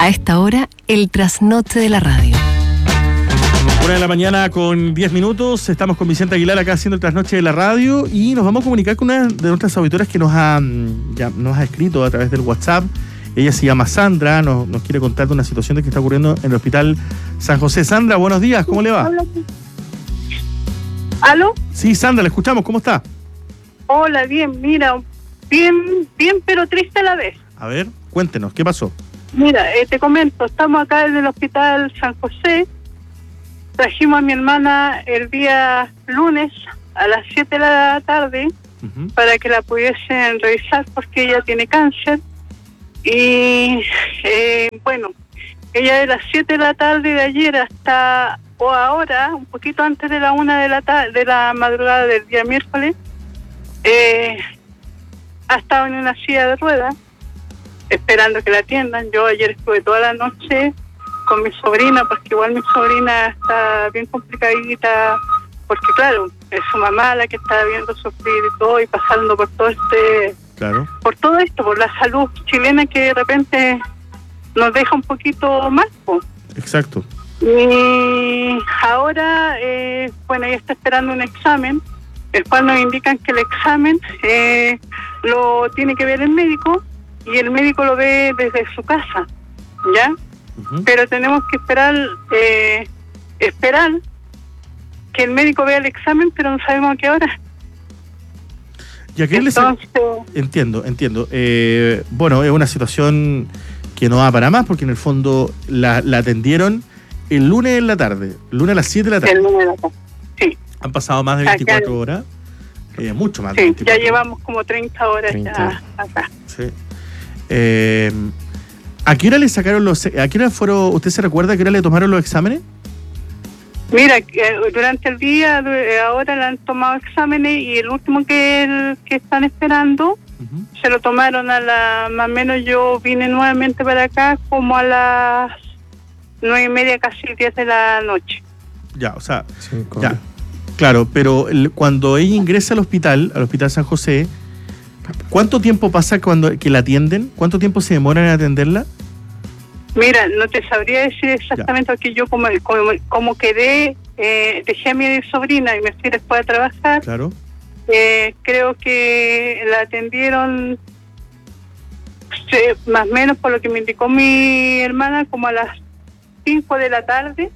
esta hora, el trasnoche de la radio. 1:00 con 10 minutos. Estamos con Vicente Aguilar acá haciendo el trasnoche de la radio y nos vamos a comunicar con una de nuestras auditoras que nos ha escrito a través del WhatsApp. Ella se llama Sandra, nos quiere contar de una situación que está ocurriendo en el Hospital San José. Sandra, buenos días, ¿cómo le va? ¿Aló? Sí, Sandra, le escuchamos, ¿cómo está? Hola, bien, mira, bien, pero triste a la vez. A ver, cuéntenos, ¿qué pasó? Mira, te comento, estamos acá en el Hospital San José. Trajimos a mi hermana el día lunes a las 7 de la tarde para que la pudiesen revisar porque ella tiene cáncer. Y bueno, ella de las 7 de la tarde de ayer hasta o ahora, un poquito antes de la 1 de la madrugada del día miércoles, ha estado en una silla de ruedas esperando que la atiendan. Yo ayer estuve toda la noche con mi sobrina, porque igual mi sobrina está bien complicadita, porque claro, es su mamá la que está viendo sufrir y todo, y pasando por todo por todo esto, por la salud chilena que de repente nos deja un poquito mal, po. Exacto. Y ahora, bueno, ella está esperando un examen, el cual nos indican que el examen lo tiene que ver el médico, y el médico lo ve desde su casa, ¿ya? Pero tenemos que esperar que el médico vea el examen, pero no sabemos a qué hora. ¿Y a qué entonces, Entiendo. Bueno, es una situación que no va para más, porque en el fondo la atendieron el lunes en la tarde, el lunes a las 7 de la tarde. El lunes de la tarde, sí. Han pasado más de 24 horas, mucho más de 24 ya llevamos como 30 horas ya acá. Sí. ¿A qué hora le sacaron a qué hora fueron, usted se recuerda a qué hora le tomaron los exámenes? Mira, durante el día ahora le han tomado exámenes y el último que están esperando se lo tomaron más o menos. Yo vine nuevamente para acá como a las 9:30, casi 10 de la noche. Ya, o sea, ya, claro, pero cuando ella ingresa al Hospital San José, ¿cuánto tiempo pasa que la atienden? ¿Cuánto tiempo se demoran en atenderla? Mira, no te sabría decir exactamente, porque yo como quedé, dejé a mi sobrina y me fui después a trabajar. Claro. Creo que la atendieron más o menos por lo que me indicó mi hermana, como a las 5 de la tarde,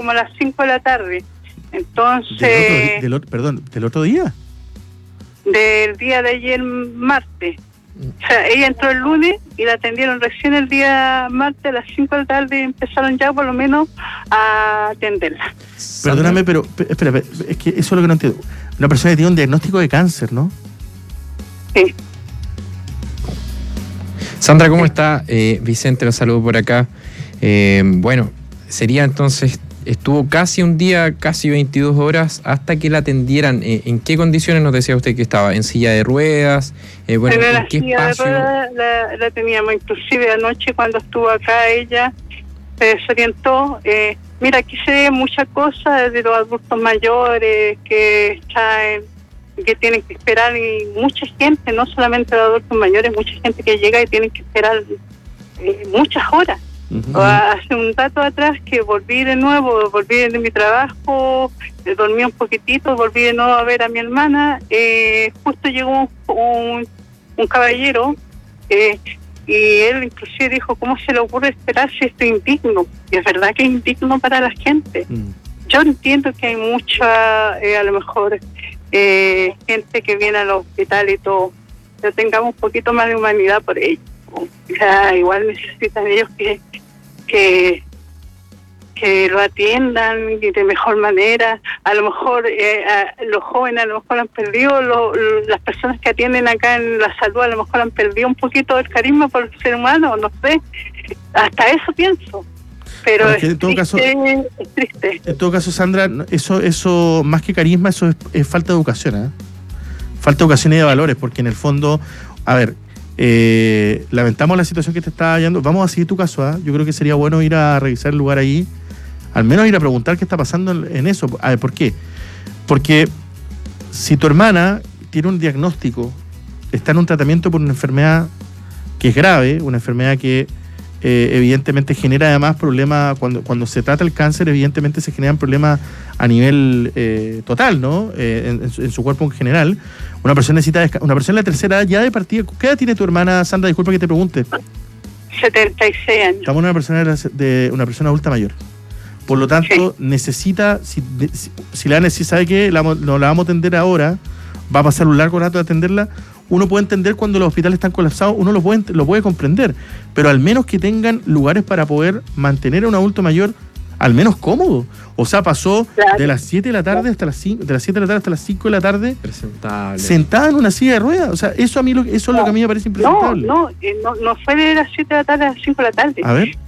Entonces... ¿Del otro día? Del día de ayer, martes. O sea, ella entró el lunes y la atendieron recién el día martes a las 5 de la tarde y empezaron ya por lo menos a atenderla. Perdóname, pero espera, es que eso es lo que no entiendo. Una persona que tiene un diagnóstico de cáncer, ¿no? Sí. Sandra, ¿cómo está? Vicente, los saludo por acá. Bueno, sería entonces... Estuvo casi un día, casi 22 horas, hasta que la atendieran. ¿En qué condiciones nos decía usted que estaba? ¿En silla de ruedas? Bueno, ¿en qué espacio? La teníamos, inclusive anoche cuando estuvo acá ella se desorientó. Mira, aquí se ve muchas cosas de los adultos mayores que tienen que esperar, y mucha gente, no solamente los adultos mayores, mucha gente que llega y tienen que esperar muchas horas. Hace un rato atrás que volví de mi trabajo, dormí un poquitito, volví de nuevo a ver a mi hermana. Justo llegó un caballero y él inclusive dijo: ¿cómo se le ocurre esperar si esto es indigno? Y es verdad que es indigno para la gente. Yo entiendo que hay mucha, a lo mejor, gente que viene al hospital y todo, pero tengamos un poquito más de humanidad por ellos. O sea, igual necesitan ellos que lo atiendan y de mejor manera. A lo mejor los jóvenes a lo mejor han perdido, las personas que atienden acá en la salud a lo mejor han perdido un poquito del carisma por el ser humano, no sé. Hasta eso pienso. Pero es triste. En todo caso, Sandra, eso más que carisma, eso es falta de educación, ¿eh? Falta de educación y de valores, porque en el fondo, a ver, lamentamos la situación que te está hallando. Vamos a seguir tu caso, ¿eh? Yo creo que sería bueno ir a revisar el lugar ahí, al menos ir a preguntar qué está pasando en eso. A ver, ¿por qué? Porque si tu hermana tiene un diagnóstico, está en un tratamiento por una enfermedad que es grave, una enfermedad que evidentemente genera además problemas, cuando se trata el cáncer, evidentemente se generan problemas a nivel total, ¿no? En su cuerpo en general. Una persona necesita una persona de tercera edad ya de partida. ¿Qué edad tiene tu hermana, Sandra? Disculpa que te pregunte. 76 años. Estamos en una persona adulta mayor. Por lo tanto, necesita, si sabe que no la vamos a atender ahora, va a pasar un largo rato de atenderla. Uno puede entender cuando los hospitales están colapsados, uno lo puede comprender, pero al menos que tengan lugares para poder mantener a un adulto mayor al menos cómodo. O sea, pasó de las 7 de la tarde hasta las 5, de las 7 de la tarde hasta las 5 de la tarde sentada en una silla de ruedas. O sea, eso es lo que a mí me parece impresentable. No fue de las 7 de la tarde a las 5 de la tarde. A ver.